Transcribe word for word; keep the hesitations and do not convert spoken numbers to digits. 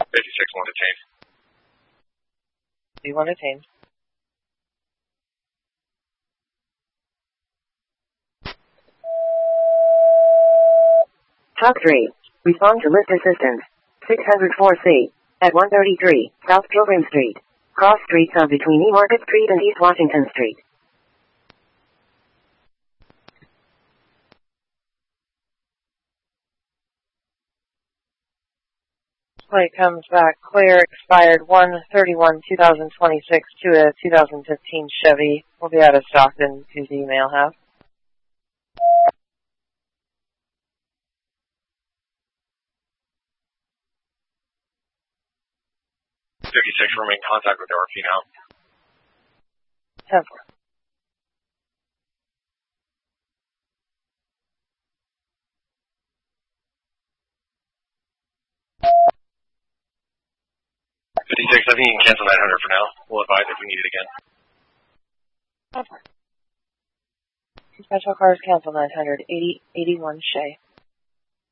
fifty-six, one detained. B one detained. Talk three. Respond to list assistance. six oh four C. At one thirty-three, South Pilgrim Street. Cross streets of between E Market Street and East Washington Street. Plate comes back clear, expired one thirty-one twenty twenty-six to a two thousand fifteen Chevy. Will be out of stock in Tuesday, you may have. fifty-six, we're making contact with R P now. ten four. fifty-six, I think you can cancel nine hundred for now. We'll advise if we need it again. ten four. Special cars cancel nine hundred, eighty, eighty-one Shay.